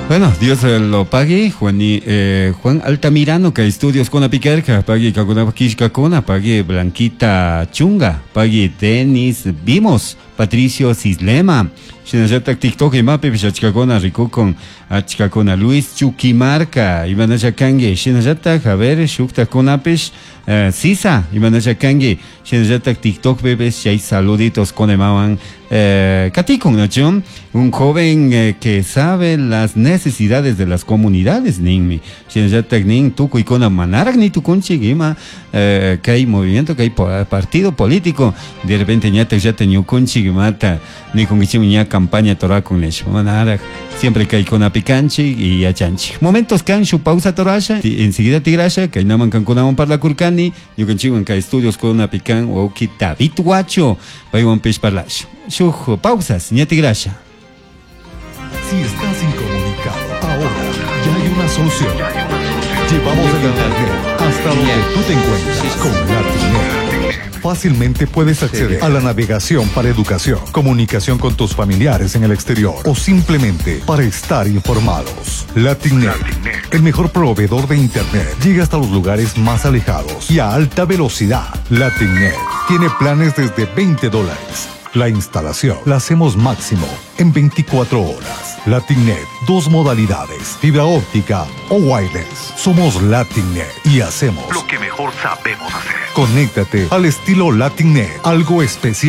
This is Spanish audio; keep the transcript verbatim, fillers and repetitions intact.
Bueno, Dios eh, lo pague, Juan, eh, Juan Altamirano, que estudios con la piquerca, pague Kakuna Kishkakuna, pague Blanquita Chunga, pague Denis Vimos, Patricio Cislema, Shinajata TikTok y Mape, Pichachkakona, Rico con Achkakona, Luis Chuquimarca, Ivana Chakange, Shinajata, Javer, Shukta Konapesh, uh, Sisa, Ivana Chakange, Shinajata TikTok, bebés, Shay saluditos con Emawan, eh, Katikon, ¿no? Un joven eh, que sabe las necesidades de las comunidades, Ninmi, Shinajata Nin, Tuco y Kona Manarak, ni tu conchigima, que hay movimiento, que hay partido político, de repente ya te ya tenía conchigimata, ni con que campaña torá con leche, Manarak, siempre que hay con apicanchi y achanchi. Momentos can su pausa torasha, enseguida tigrasha, que hay naman can con para la curcani, yo con chivo en que estudios con apican o quita bituacho, para un pez parlash. Su pausas, ni tigrasha. Si estás incomunicado, ahora ya hay una solución. Llevamos el internet hasta donde tú te encuentres con LatinNet. Fácilmente puedes acceder a la navegación para educación, comunicación con tus familiares en el exterior o simplemente para estar informados. LatinNet, el mejor proveedor de internet, llega hasta los lugares más alejados y a alta velocidad. LatinNet tiene planes desde veinte dólares. La instalación la hacemos máximo en veinticuatro horas. LatinNet, dos modalidades, fibra óptica o wireless. Somos LatinNet y hacemos lo que mejor sabemos hacer. Conéctate al estilo LatinNet, algo especial.